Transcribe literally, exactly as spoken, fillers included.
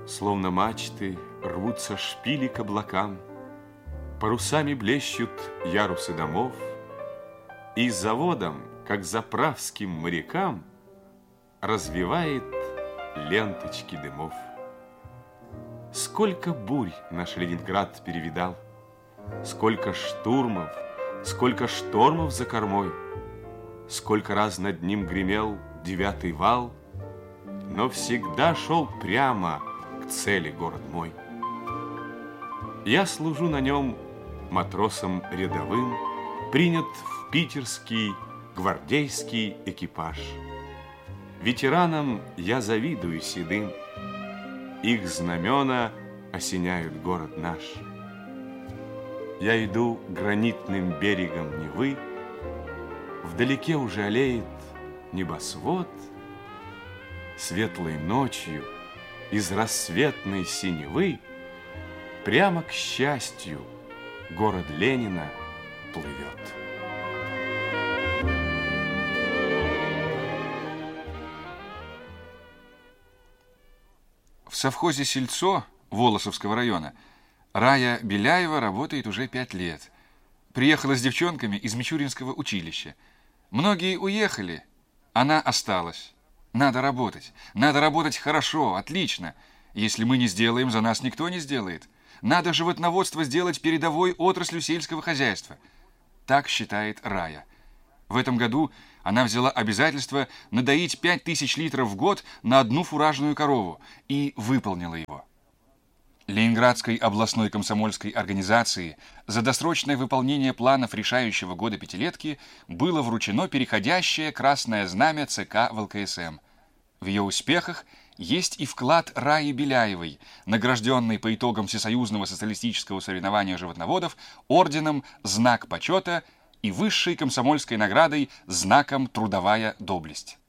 Словно мачты рвутся шпили к облакам, парусами блещут ярусы домов, и заводом, как заправским морякам, развивает ленточки дымов. Сколько бурь наш Ленинград перевидал, сколько штурмов, сколько штормов за кормой, сколько раз над ним гремел девятый вал, но всегда шел прямо к цели город мой. Я служу на нем матросом рядовым, принят в питерский гвардейский экипаж. Ветеранам я завидую седым, их знамена осеняют город наш. Я иду гранитным берегом Невы, вдалеке уже алеет небосвод, светлой ночью из рассветной синевы прямо к счастью город Ленина плывет. В совхозе «Сельцо» Волосовского района Рая Беляева работает уже пять лет. Приехала с девчонками из Мичуринского училища. Многие уехали, она осталась. Надо работать. Надо работать хорошо, отлично. Если мы не сделаем, за нас никто не сделает. Надо животноводство сделать передовой отраслью сельского хозяйства. Так считает Рая. В этом году она взяла обязательство надоить пять тысяч литров в год на одну фуражную корову и выполнила его. Ленинградской областной комсомольской организации за досрочное выполнение планов решающего года пятилетки было вручено переходящее красное знамя ЦК ВЛКСМ. В ее успехах есть и вклад Раи Беляевой, награжденной по итогам Всесоюзного социалистического соревнования животноводов орденом «Знак почета» и высшей комсомольской наградой знаком «Трудовая доблесть».